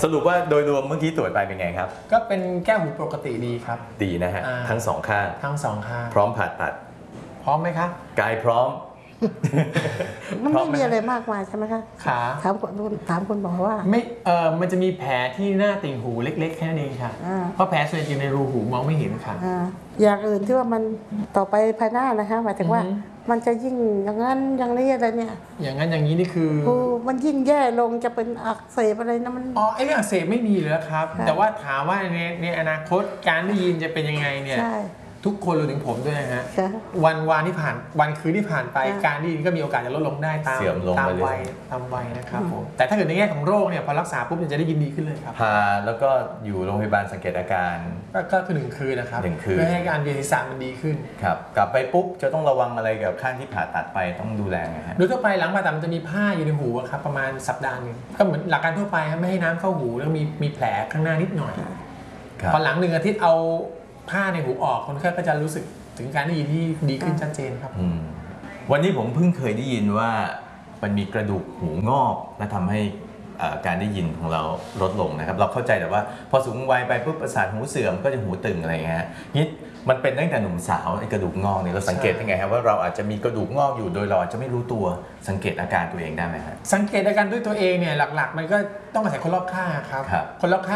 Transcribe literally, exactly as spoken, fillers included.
สรุปว่าโดยรวมเมื่อกี้ตรวจไปเป็นไงครับก็เป็นแก้วหูปกติดีครับดีนะฮะทั้งสองข้างทั้งสองข้างพร้อมผ่าตัดพร้อมไหมครับกายพร้อมมันไม่มีอะไรมากมายใช่ไหมคะขาถามคุณถามคุณบอกว่าไม่เออมันจะมีแผลที่หน้าติ่งหูเล็กๆแค่นั้นเองค่ะเพราะแผลส่วนใหญ่อยู่ในรูหูมองไม่เห็นค่ะอย่างอื่นที่ว่ามันต่อไปภายหน้านะคะหมายถึงว่ามันจะยิ่งอย่างนั้นอย่างนี้อะไรเนี่ยอย่างนั้นอย่างนี้นี่คือมันยิ่งแย่ลงจะเป็นอักเสบอะไรนะมันอ๋อไอ้เรื่องอักเสบไม่มีเลยครับแต่ว่าถามว่าในในอนาคตการได้ยินจะเป็นยังไงเนี่ยทุกคนรวมถึงผมด้วยนะฮะวันวานที่ผ่านวันคืนที่ผ่านไปการได้ยินก็มีโอกาสจะลดลงได้ตามตามวัยตามวัยนะครับผมแต่ถ้าเกิดในแง่ของโรคเนี่ยพอรักษาปุ๊บจะได้ยินดีขึ้นเลยครับพาแล้วก็อยู่โรงพยาบาลสังเกตอาการก็คือหนึ่งคืนนะครับหนึ่งคืนเพื่อให้การเวียนศีรษะมันดีขึ้นครับกลับไปปุ๊บจะต้องระวังอะไรกับข้างที่ผ่าตัดไปต้องดูแลไงฮะโดยทั่วไปหลังผ่าตัดมันจะมีผ้าอยู่ในหูครับประมาณสัปดาห์นึงก็เหมือนหลักการทั่วไปไม่ให้น้ำเข้าหูแล้วมีมีแผลข้างหน้านิดหน่อยพอหลังหนึ่งอาทิตย์เอาผ้าในหูออกคนไข้ก็จะรู้สึกถึงการได้ยินที่ดีขึ้นชัดเจนครับวันนี้ผมเพิ่งเคยได้ยินว่ามันมีกระดูกหูงอกและทำให้การได้ยินของเราลดลงนะครับเราเข้าใจแต่ว่าพอสูงวัยไปปุ๊บประสาทหูเสื่อมก็จะหูตึงอะไรเงี้ยนี่มันเป็นตั้งแต่หนุ่มสาวไอ้กระดูกงอกเนี่ยเราสังเกตยังไงครับว่าเราอาจจะมีกระดูกงอกอยู่โดยเราอาจจะไม่รู้ตัวสังเกตอาการตัวเองได้ไหมครับสังเกตอาการด้วยตัวเองเนี่ยหลักๆมันก็ต้องอาศัยคนรอบข้างครับคนรอบข้าง